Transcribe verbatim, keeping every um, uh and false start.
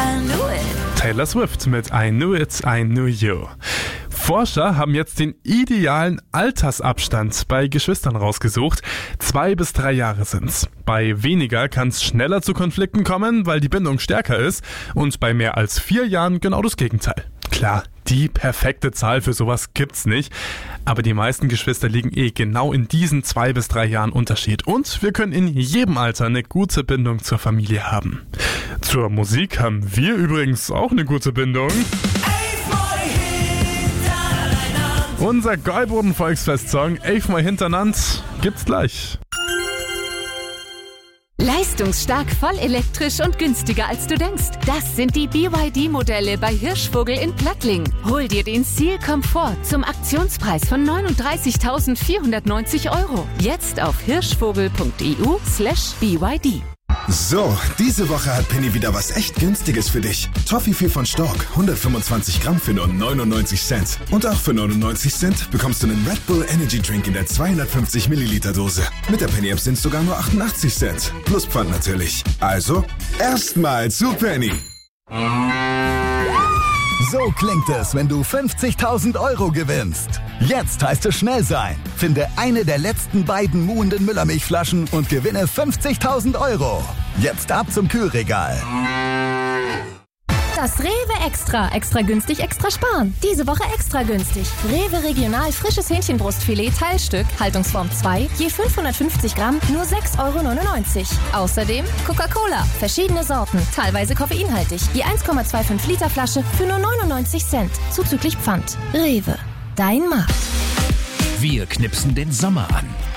I knew it. Taylor Swift mit I Knew It, I Knew You. Forscher haben jetzt den idealen Altersabstand bei Geschwistern rausgesucht. Zwei bis drei Jahre sind's. Bei weniger kann es schneller zu Konflikten kommen, weil die Bindung stärker ist. Und bei mehr als vier Jahren genau das Gegenteil. Klar, die perfekte Zahl für sowas gibt's nicht. Aber die meisten Geschwister liegen eh genau in diesen zwei bis drei Jahren Unterschied. Und wir können in jedem Alter eine gute Bindung zur Familie haben. Zur Musik haben wir übrigens auch eine gute Bindung. Unser Gäuboden-Volksfest-Song elfmal hintereinander gibt's gleich. Leistungsstark, voll elektrisch und günstiger als du denkst. Das sind die B Y D-Modelle bei Hirschvogel in Plattling. Hol dir den Seal Komfort zum Aktionspreis von neununddreißigtausendvierhundertneunzig Euro. Jetzt auf hirschvogel.eu slash BYD. So, diese Woche hat Penny wieder was echt Günstiges für dich. Toffifee von Stork, hundertfünfundzwanzig Gramm für nur neunundneunzig Cent. Und auch für neunundneunzig Cent bekommst du einen Red Bull Energy Drink in der zweihundertfünfzig Milliliter Dose. Mit der Penny App sind es sogar nur achtundachtzig Cent. Plus Pfand natürlich. Also, erstmal zu Penny. So klingt es, wenn du fünfzigtausend Euro gewinnst. Jetzt heißt es schnell sein. Finde eine der letzten beiden muhenden Müllermilchflaschen und gewinne fünfzigtausend Euro. Jetzt ab zum Kühlregal. Das Rewe Extra. Extra günstig, extra sparen. Diese Woche extra günstig. Rewe Regional frisches Hähnchenbrustfilet Teilstück, Haltungsform zwei, je fünfhundertfünfzig Gramm, nur sechs Euro neunundneunzig. Außerdem Coca-Cola, verschiedene Sorten, teilweise koffeinhaltig, je eins Komma fünfundzwanzig Liter Flasche für nur neunundneunzig Cent, zuzüglich Pfand. Rewe, dein Markt. Wir knipsen den Sommer an.